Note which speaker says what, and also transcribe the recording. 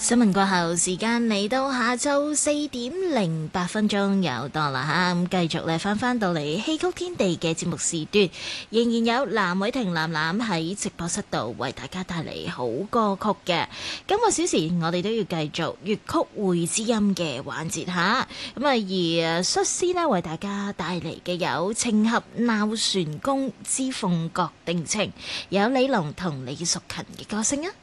Speaker 1: 新聞過後，時間嚟到下晝4:08有多啦嚇，咁繼續咧翻到嚟戲曲天地嘅節目時段，仍然有藍偉婷藍藍喺直播室度為大家帶嚟好歌曲嘅。今個小時我哋都要繼續粵曲會知音嘅環節嚇，咁而率先呢為大家帶嚟嘅有情俠鬧船公之鳳閣定情，有李龍同李淑勤嘅歌聲啊。